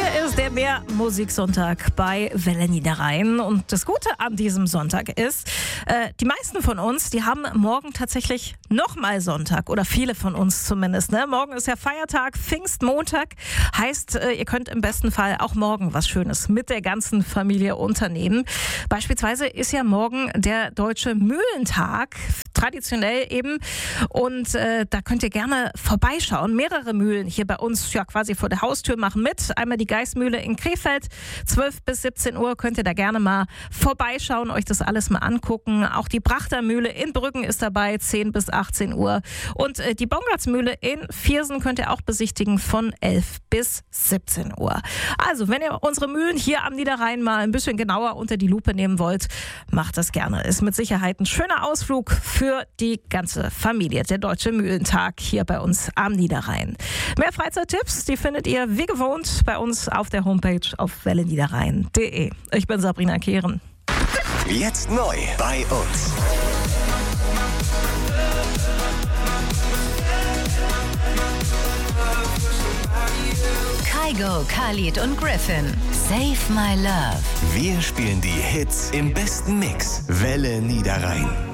ist der Mehrmusiksonntag bei Welle Niederrhein. Und das Gute an diesem Sonntag ist, die meisten von uns, die haben morgen tatsächlich nochmal Sonntag. Oder viele von uns zumindest. Ne? Morgen ist ja Feiertag, Pfingstmontag. Heißt, ihr könnt im besten Fall auch morgen was Schönes mit der ganzen Familie unternehmen. Beispielsweise ist ja morgen der Deutsche Mühlentag. Traditionell eben. Und da könnt ihr gerne vorbeischauen. Mehrere Mühlen hier bei uns ja quasi vor der Haustür machen mit. Einmal die Geismühle in Krefeld. 12 bis 17 Uhr könnt ihr da gerne mal vorbeischauen, euch das alles mal angucken. Auch die Brachtermühle in Brüggen ist dabei, 10 bis 18 Uhr. Und die Bongartsmühle in Viersen könnt ihr auch besichtigen von 11 bis 17 Uhr. Also, wenn ihr unsere Mühlen hier am Niederrhein mal ein bisschen genauer unter die Lupe nehmen wollt, macht das gerne. Ist mit Sicherheit ein schöner Ausflug für die ganze Familie. Der Deutsche Mühlentag hier bei uns am Niederrhein. Mehr Freizeittipps, die findet ihr wie gewohnt bei uns auf der Homepage auf welleniederrhein.de. Ich bin Sabrina Kehren. Jetzt neu bei uns. Kygo, Khalid und Griffin. Save My Love. Wir spielen die Hits im besten Mix. Welle Niederrhein.